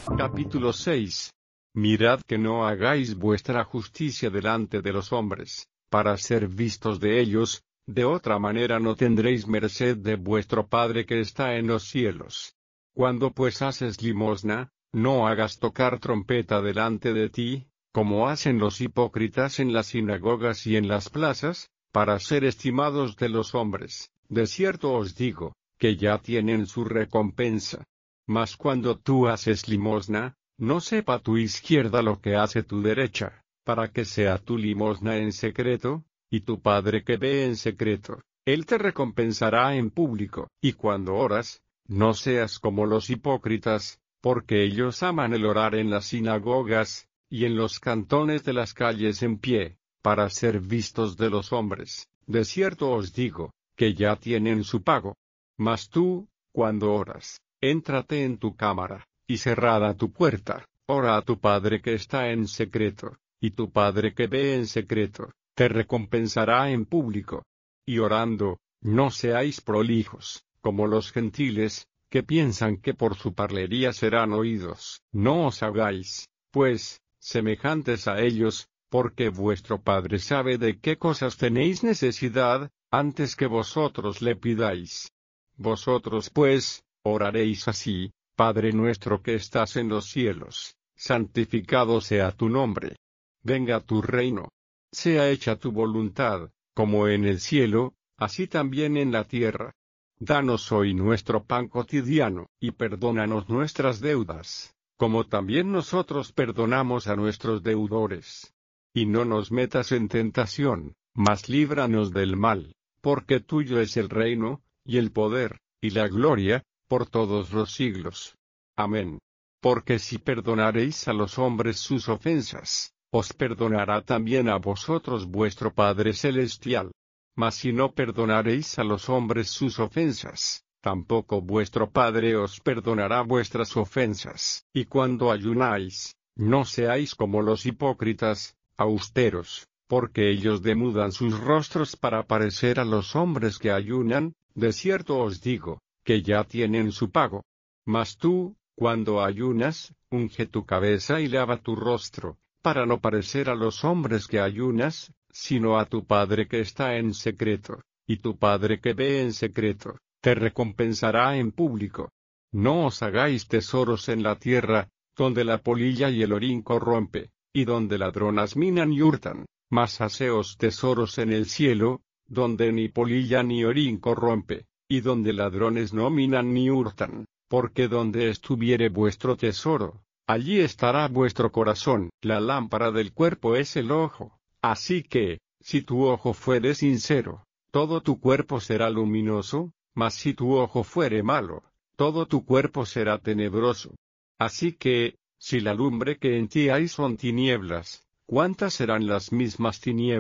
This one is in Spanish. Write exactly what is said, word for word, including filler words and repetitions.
Capítulo seis. Mirad que no hagáis vuestra justicia delante de los hombres, para ser vistos de ellos, de otra manera no tendréis merced de vuestro Padre que está en los cielos. Cuando pues haces limosna, no hagas tocar trompeta delante de ti, como hacen los hipócritas en las sinagogas y en las plazas, para ser estimados de los hombres. De cierto os digo, que ya tienen su recompensa. Mas cuando tú haces limosna, no sepa tu izquierda lo que hace tu derecha, para que sea tu limosna en secreto, y tu Padre que ve en secreto, Él te recompensará en público. Y cuando oras, no seas como los hipócritas, porque ellos aman el orar en las sinagogas, y en los cantones de las calles en pie, para ser vistos de los hombres. De cierto os digo, que ya tienen su pago. Mas tú, cuando oras, éntrate en tu cámara, y cerrada tu puerta, ora a tu Padre que está en secreto, y tu Padre que ve en secreto, te recompensará en público. Y orando, no seáis prolijos, como los gentiles, que piensan que por su parlería serán oídos. No os hagáis, pues, semejantes a ellos, porque vuestro Padre sabe de qué cosas tenéis necesidad, antes que vosotros le pidáis. Vosotros pues, oraréis así: Padre nuestro que estás en los cielos, santificado sea tu nombre. Venga tu reino. Sea hecha tu voluntad, como en el cielo, así también en la tierra. Danos hoy nuestro pan cotidiano, y perdónanos nuestras deudas, como también nosotros perdonamos a nuestros deudores. Y no nos metas en tentación, mas líbranos del mal, porque tuyo es el reino, y el poder, y la gloria, por todos los siglos. Amén. Porque si perdonaréis a los hombres sus ofensas, os perdonará también a vosotros vuestro Padre Celestial. Mas si no perdonaréis a los hombres sus ofensas, tampoco vuestro Padre os perdonará vuestras ofensas. Y cuando ayunáis, no seáis como los hipócritas, austeros, porque ellos demudan sus rostros para parecer a los hombres que ayunan. De cierto os digo, que ya tienen su pago. Mas tú, cuando ayunas, unge tu cabeza y lava tu rostro, para no parecer a los hombres que ayunas, sino a tu Padre que está en secreto, y tu Padre que ve en secreto, te recompensará en público. No os hagáis tesoros en la tierra, donde la polilla y el orín corrompe, y donde ladronas minan y hurtan, mas haceos tesoros en el cielo, donde ni polilla ni orín corrompe, y donde ladrones no minan ni hurtan, porque donde estuviere vuestro tesoro, allí estará vuestro corazón. La lámpara del cuerpo es el ojo. Así que, si tu ojo fuere sincero, todo tu cuerpo será luminoso, mas si tu ojo fuere malo, todo tu cuerpo será tenebroso. Así que, si la lumbre que en ti hay son tinieblas, ¿cuántas serán las mismas tinieblas?